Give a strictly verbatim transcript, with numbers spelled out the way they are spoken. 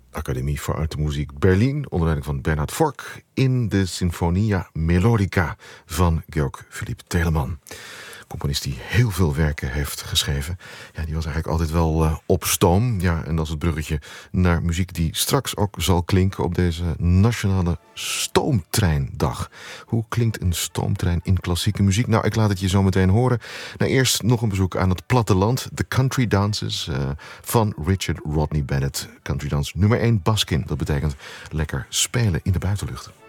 Academie voor Alte Muziek Berlin, onder leiding van Bernhard Forck, in de Sinfonia Melodica van Georg Philipp Telemann. Componist die heel veel werken heeft geschreven. Ja, die was eigenlijk altijd wel uh, op stoom. Ja, en dat is het bruggetje naar muziek die straks ook zal klinken op deze nationale stoomtreindag. Hoe klinkt een stoomtrein in klassieke muziek? Nou, ik laat het je zo meteen horen. Nou, eerst nog een bezoek aan het platteland. The Country Dances uh, van Richard Rodney Bennett. Country dance nummer één, baskin. Dat betekent lekker spelen in de buitenlucht.